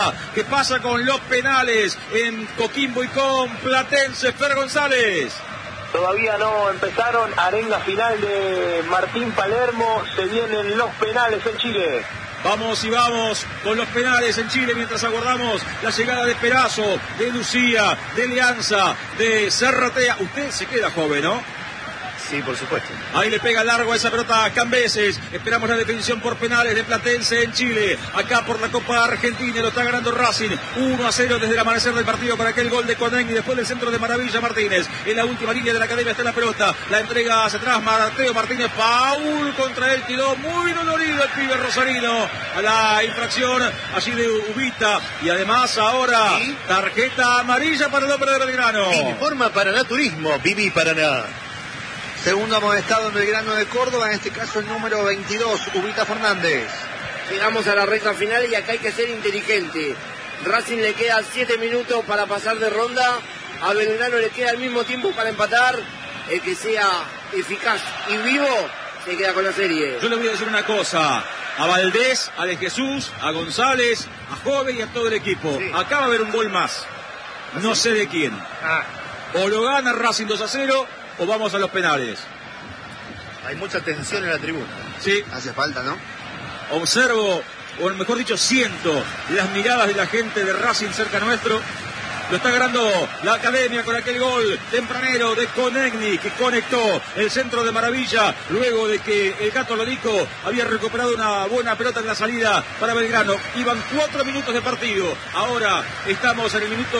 ¿Qué pasa con los penales en Coquimbo y con Platense? Fer González. Todavía no empezaron, arenga final de Martín Palermo, se vienen los penales en Chile. Vamos y vamos con los penales en Chile mientras aguardamos la llegada de Perazo, de Lucía, de Alianza, de Serratea. Usted se queda joven, ¿no? Sí, por supuesto. Ahí le pega largo a esa pelota a Cambeses. Esperamos la definición por penales de Platense en Chile. Acá por la Copa Argentina lo está ganando Racing. 1-0 desde el amanecer del partido con aquel gol de Conegni. Después del centro de Maravilla Martínez. En la última línea de la academia está la pelota. La entrega hacia atrás Mateo Martínez. Paul contra él. Tiró muy dolorido el pibe rosarino a la infracción allí de Ubita. Y además ahora tarjeta amarilla para el hombre de Belgrano. Informa Paraná Turismo. Viví Paraná. Segundo amonestado en Belgrano de Córdoba, en este caso el número 22, Ubita Fernández. Llegamos a la recta final y acá hay que ser inteligente. Racing le queda 7 minutos para pasar de ronda, a Belgrano le queda el mismo tiempo para empatar. El que sea eficaz y vivo se queda con la serie. Yo le voy a decir una cosa, a Valdés, a De Jesús, a González, a Jove y a todo el equipo. Sí. Acá va a haber un gol más, no sé de quién. O lo gana Racing 2-0... o vamos a los penales. Hay mucha tensión en la tribuna. Sí. Hace falta, ¿no? Observo, o mejor dicho, siento las miradas de la gente de Racing cerca nuestro. Lo está ganando la academia con aquel gol tempranero de Conegni, que conectó el centro de Maravilla, luego de que el Gato Lodico había recuperado una buena pelota en la salida para Belgrano. Iban 4 minutos de partido. Ahora estamos en el minuto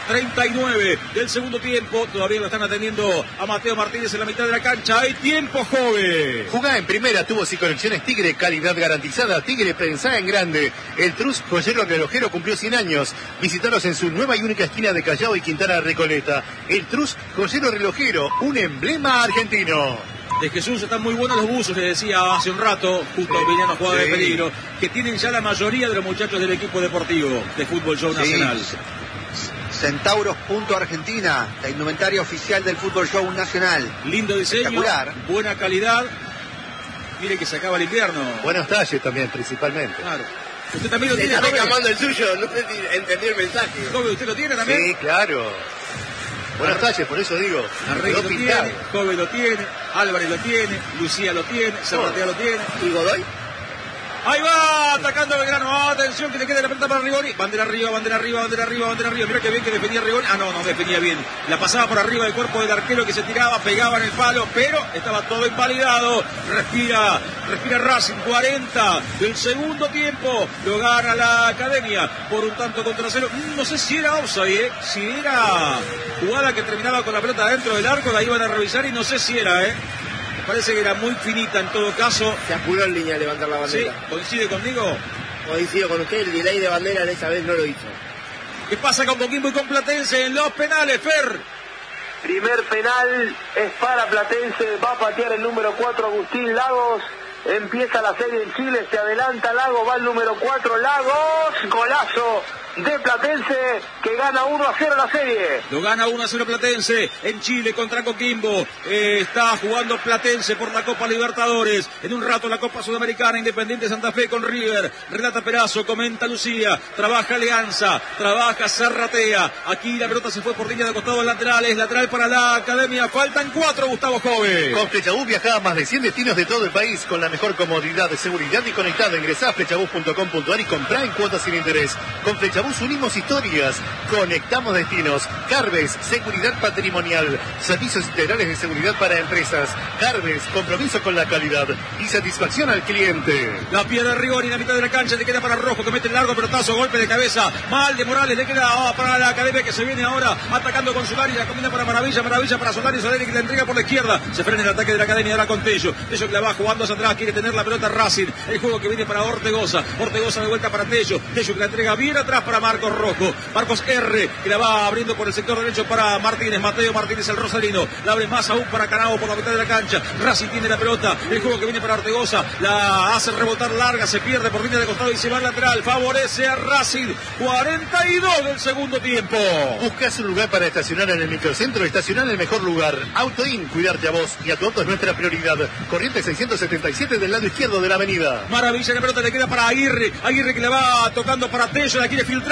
39 del segundo tiempo. Todavía lo están atendiendo a Mateo Martínez en la mitad de la cancha. Hay tiempo, joven. Jugá en primera, tubos y conexiones Tigre, calidad garantizada. Tigre, pensá en grande. El Trus Joyero Relojero cumplió 100 años. Visítalos en su nueva y única esquina de Callao y Quintana Recoleta. El Trus Joyero Relojero, un emblema argentino. De Jesús están muy buenos los buzos, le decía hace un rato, justo viniendo a jugar de peligro, que tienen ya la mayoría de los muchachos del equipo deportivo de Fútbol Show Nacional. Centauros.Argentina, la indumentaria oficial del Fútbol Show Nacional. Lindo diseño, buena calidad. Mire que se acaba el invierno. Buenos talles también, principalmente. Claro. ¿Usted también lo tiene? Está reclamando el suyo, no sé si entendió el mensaje. Joven, ¿usted lo tiene también? Sí, claro. Buenos talles, por eso digo. Arreglo lo tiene, Joven lo tiene, Álvarez lo tiene, Lucía lo tiene, Serratea lo tiene. ¿Y Godoy? Ahí va, atacando Belgrano. Atención que le queda la pelota para Rigoni. Bandera arriba, bandera arriba, bandera arriba, bandera arriba. Mira que bien que defendía Rigoni. No defendía bien. La pasaba por arriba del cuerpo del arquero que se tiraba, pegaba en el palo, pero estaba todo invalidado. Respira Racing. 40 del segundo tiempo. Lo gana la academia por un tanto contra 0. No sé si era offside, si era jugada que terminaba con la pelota dentro del arco, la iban a revisar y no sé si era, Parece que era muy finita en todo caso. Se apuró en línea a levantar la bandera. ¿Sí? ¿Coincide conmigo? Coincido con usted, el delay de bandera de esa vez no lo hizo. ¿Qué pasa con Coquimbo y con Platense en los penales, Fer? Primer penal es para Platense, va a patear el número 4 Agustín Lagos. Empieza la serie en Chile, se adelanta Lagos, va el número 4 Lagos, golazo de Platense que gana 1-0 la serie. Lo gana 1-0 Platense en Chile contra Coquimbo. Está jugando Platense por la Copa Libertadores. En un rato la Copa Sudamericana, Independiente Santa Fe con River. Relata Perazo, comenta Lucía. Trabaja Alianza, trabaja Serratea. Aquí la pelota se fue por línea de costados laterales. Lateral para la academia. Faltan 4, Gustavo Jove. Con Flechabús viaja a más de 100 destinos de todo el país con la mejor comodidad, seguridad y conectada. Ingresá a flechabús.com.ar y comprá en cuotas sin interés. Con Flechabús unimos historias, conectamos destinos. Carves, seguridad patrimonial, servicios integrales de seguridad para empresas. Carves, compromiso con la calidad y satisfacción al cliente. La piedra de Rigoni en la mitad de la cancha, le queda para Rojo que mete el largo pelotazo, golpe de cabeza, mal de Morales, le queda para la academia que se viene ahora atacando con Solari, la combina para Maravilla para Solari que la entrega por la izquierda, se frena el ataque de la academia ahora con Tello que la va jugando hacia atrás, quiere tener la pelota Racing, el juego que viene para Ortegoza de vuelta para Tello que la entrega bien atrás para Marcos Rojo, Marcos R que la va abriendo por el sector derecho para Martínez, Mateo Martínez el rosarino, la abre más aún para Canao por la mitad de la cancha, Racing tiene la pelota, el juego que viene para Ortegoza, la hace rebotar larga, se pierde por línea de costado y se va al lateral, favorece a Racing, 42 del segundo tiempo. ¿Buscas un lugar para estacionar en el microcentro? Estacionar en el mejor lugar. AutoIN, cuidarte a vos y a tu auto es nuestra prioridad. Corriente 677 del lado izquierdo de la avenida. Maravilla, la pelota le queda para Aguirre que le va tocando para Tello, la quiere filtrar.